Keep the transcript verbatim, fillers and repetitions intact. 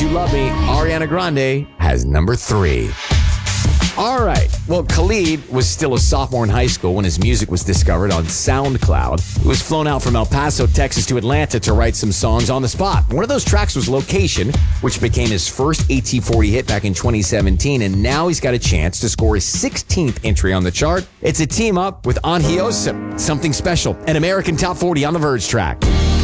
You Love Me, Ariana Grande, has number three. All right. Well, Khalid was still a sophomore in high school when his music was discovered on SoundCloud. He was flown out from El Paso, Texas to Atlanta to write some songs on the spot. One of those tracks was Location, which became his first A T forty hit back in twenty seventeen, and now he's got a chance to score his sixteenth entry on the chart. It's a team up with Anhiosa, Something Special, an American Top forty on the Verge track.